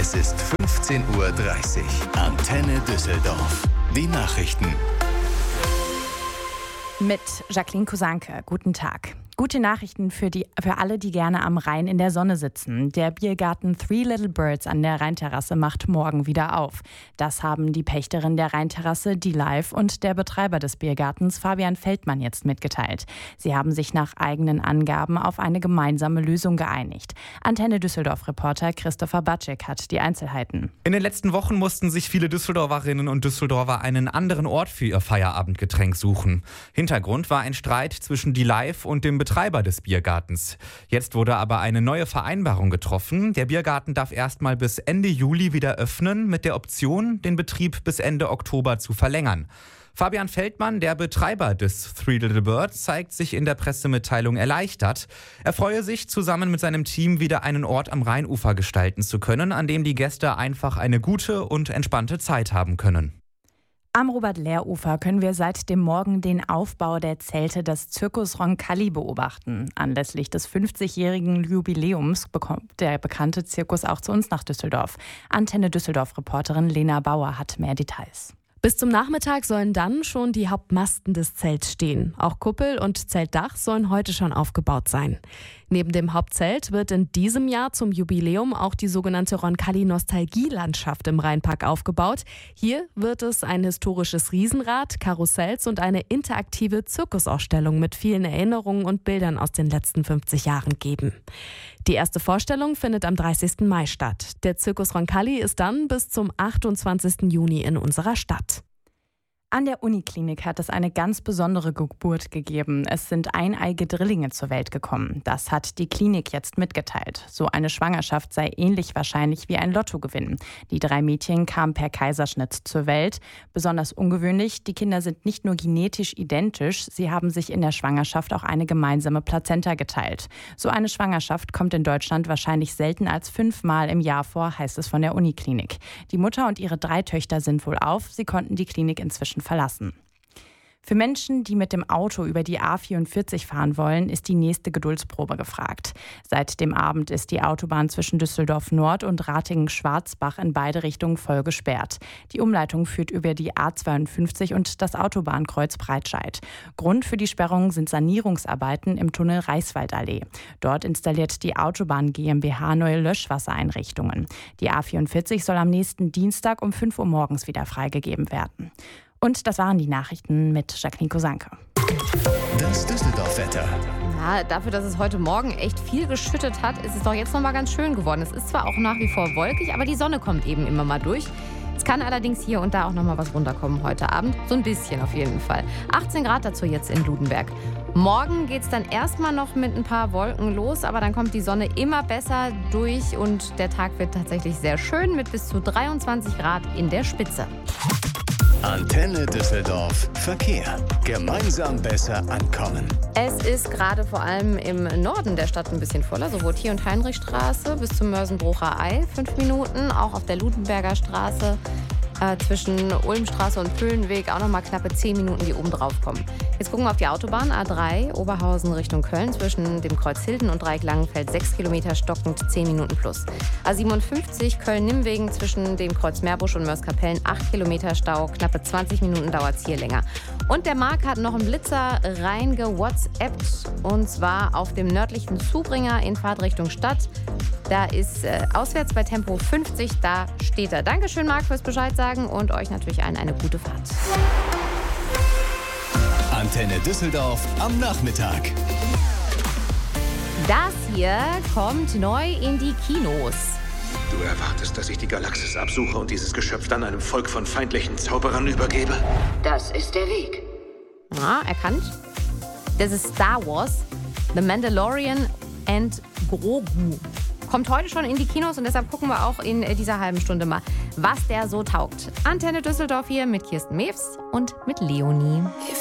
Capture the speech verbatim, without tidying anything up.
Es ist fünfzehn Uhr dreißig. Antenne Düsseldorf. Die Nachrichten. Mit Jacqueline Kusanke. Guten Tag. Gute Nachrichten für, die, für alle, die gerne am Rhein in der Sonne sitzen. Der Biergarten Three Little Birds an der Rheinterrasse macht morgen wieder auf. Das haben die Pächterin der Rheinterrasse, die Live, und der Betreiber des Biergartens, Fabian Feldmann, jetzt mitgeteilt. Sie haben sich nach eigenen Angaben auf eine gemeinsame Lösung geeinigt. Antenne Düsseldorf-Reporter Christopher Batschek hat die Einzelheiten. In den letzten Wochen mussten sich viele Düsseldorferinnen und Düsseldorfer einen anderen Ort für ihr Feierabendgetränk suchen. Hintergrund war ein Streit zwischen die Live und dem Betreiber des Biergartens. Jetzt wurde aber eine neue Vereinbarung getroffen. Der Biergarten darf erstmal bis Ende Juli wieder öffnen, mit der Option, den Betrieb bis Ende Oktober zu verlängern. Fabian Feldmann, der Betreiber des Three Little Birds, zeigt sich in der Pressemitteilung erleichtert. Er freue sich, zusammen mit seinem Team wieder einen Ort am Rheinufer gestalten zu können, an dem die Gäste einfach eine gute und entspannte Zeit haben können. Am Robert-Lehr-Ufer können wir seit dem Morgen den Aufbau der Zelte des Circus Roncalli beobachten. Anlässlich des fünfzigjährigen Jubiläums bekommt der bekannte Zirkus auch zu uns nach Düsseldorf. Antenne Düsseldorf-Reporterin Lena Bauer hat mehr Details. Bis zum Nachmittag sollen dann schon die Hauptmasten des Zelts stehen. Auch Kuppel und Zeltdach sollen heute schon aufgebaut sein. Neben dem Hauptzelt wird in diesem Jahr zum Jubiläum auch die sogenannte Roncalli-Nostalgie-Landschaft im Rheinpark aufgebaut. Hier wird es ein historisches Riesenrad, Karussells und eine interaktive Zirkusausstellung mit vielen Erinnerungen und Bildern aus den letzten fünfzig Jahren geben. Die erste Vorstellung findet am dreißigsten Mai statt. Der Circus Roncalli ist dann bis zum achtundzwanzigsten Juni in unserer Stadt. An der Uniklinik hat es eine ganz besondere Geburt gegeben. Es sind eineige Drillinge zur Welt gekommen. Das hat die Klinik jetzt mitgeteilt. So eine Schwangerschaft sei ähnlich wahrscheinlich wie ein Lottogewinn. Die drei Mädchen kamen per Kaiserschnitt zur Welt. Besonders ungewöhnlich, die Kinder sind nicht nur genetisch identisch, sie haben sich in der Schwangerschaft auch eine gemeinsame Plazenta geteilt. So eine Schwangerschaft kommt in Deutschland wahrscheinlich selten als fünfmal im Jahr vor, heißt es von der Uniklinik. Die Mutter und ihre drei Töchter sind wohlauf. Sie konnten die Klinik inzwischen verlassen. Für Menschen, die mit dem Auto über die A vierundvierzig fahren wollen, ist die nächste Geduldsprobe gefragt. Seit dem Abend ist die Autobahn zwischen Düsseldorf Nord und Ratingen-Schwarzbach in beide Richtungen voll gesperrt. Die Umleitung führt über die A zweiundfünfzig und das Autobahnkreuz Breitscheid. Grund für die Sperrung sind Sanierungsarbeiten im Tunnel Reichswaldallee. Dort installiert die Autobahn GmbH neue Löschwassereinrichtungen. Die A vierundvierzig soll am nächsten Dienstag um fünf Uhr morgens wieder freigegeben werden. Und das waren die Nachrichten mit Jacqueline Kusanke. Das Düsseldorf-Wetter. Ja, dafür, dass es heute Morgen echt viel geschüttet hat, ist es doch jetzt noch mal ganz schön geworden. Es ist zwar auch nach wie vor wolkig, aber die Sonne kommt eben immer mal durch. Es kann allerdings hier und da auch noch mal was runterkommen heute Abend. So ein bisschen auf jeden Fall. achtzehn Grad dazu jetzt in Ludenberg. Morgen geht es dann erstmal noch mit ein paar Wolken los, aber dann kommt die Sonne immer besser durch und der Tag wird tatsächlich sehr schön mit bis zu dreiundzwanzig Grad in der Spitze. Antenne Düsseldorf Verkehr. Gemeinsam besser ankommen. Es ist gerade vor allem im Norden der Stadt ein bisschen voller, sowohl Thiel- und Heinrichstraße bis zum Mörsenbrucher Ei, fünf Minuten, auch auf der Ludenberger Straße äh, zwischen Ulmstraße und Püllenweg auch noch mal knappe zehn Minuten, die oben drauf kommen. Jetzt gucken wir auf die Autobahn A drei, Oberhausen Richtung Köln, zwischen dem Kreuz Hilden und Dreieck Langenfeld, sechs Kilometer stockend, zehn Minuten plus. A siebenundfünfzig, Köln-Nimmwegen zwischen dem Kreuz Meerbusch und Mörs-Kapellen, acht Kilometer Stau, knappe zwanzig Minuten dauert es hier länger. Und der Marc hat noch einen Blitzer reingewhatsappt, und zwar auf dem nördlichen Zubringer in Fahrtrichtung Stadt. Da ist äh, auswärts bei Tempo fünfzig, da steht er. Dankeschön, Marc, fürs Bescheid sagen und euch natürlich allen eine gute Fahrt. Antenne Düsseldorf am Nachmittag. Das hier kommt neu in die Kinos. Du erwartest, dass ich die Galaxis absuche und dieses Geschöpf dann einem Volk von feindlichen Zauberern übergebe? Das ist der Weg. Ja, erkannt. Das ist Star Wars, The Mandalorian and Grogu. Kommt heute schon in die Kinos und deshalb gucken wir auch in dieser halben Stunde mal, was der so taugt. Antenne Düsseldorf hier mit Kirsten Mewes und mit Leonie.